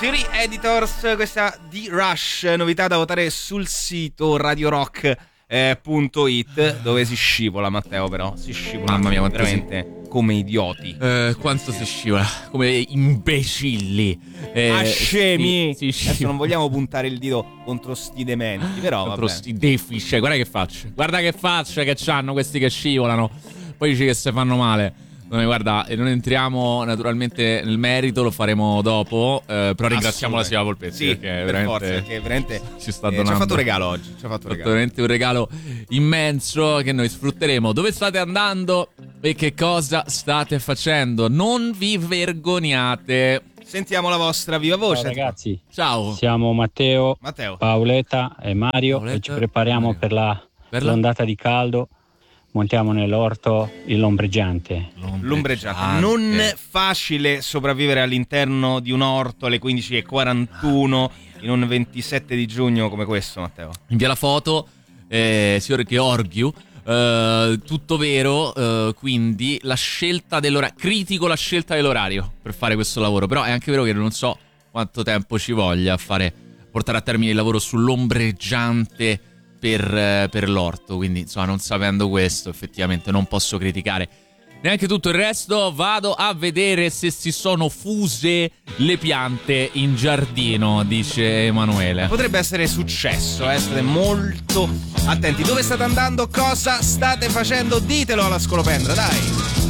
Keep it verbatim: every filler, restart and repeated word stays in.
Theory Editors, questa di Rush, novità da votare sul sito radio rock punto it, dove si scivola, Matteo, però si scivola. Mamma mia, quanto veramente si... come idioti. Eh, quanto si scivola, come imbecilli. Eh, ah, scemi. Sì, sì, Adesso non vogliamo puntare il dito contro sti dementi, però contro vabbè. sti defici, guarda che faccia. Guarda che faccia che c'hanno questi che scivolano. Poi dici che se fanno male. Noi, guarda, e non entriamo naturalmente nel merito, lo faremo dopo, eh, però ringraziamo la Silvia Volpetti, sì, perché per veramente, forza, perché veramente ci sta eh, donando. ci ha fatto un regalo oggi, ci ha fatto un regalo. veramente un regalo immenso che noi sfrutteremo. Dove state andando e che cosa state facendo? Non vi vergoniate. Sentiamo la vostra viva voce. Ciao ragazzi. Ciao. Siamo Matteo, Matteo. Paoletta e Mario Paoletta, e ci prepariamo Mario. per la Per la- l'ondata di caldo. Montiamo nell'orto il lombreggiante. L'ombreggiante. Non facile sopravvivere all'interno di un orto alle quindici e quarantuno in un ventisette di giugno come questo, Matteo. Invia la foto, eh, signor Georgiou. Uh, tutto vero, uh, quindi la scelta dell'orario, critico la scelta dell'orario per fare questo lavoro, però è anche vero che non so quanto tempo ci voglia a fare, portare a termine il lavoro sull'ombreggiante per, uh, per l'orto, quindi insomma, non sapendo questo effettivamente non posso criticare neanche tutto il resto. Vado a vedere se si sono fuse le piante in giardino, dice Emanuele. Potrebbe essere successo, eh? State molto attenti. Dove state andando? Cosa state facendo? Ditelo alla scolopendra, dai.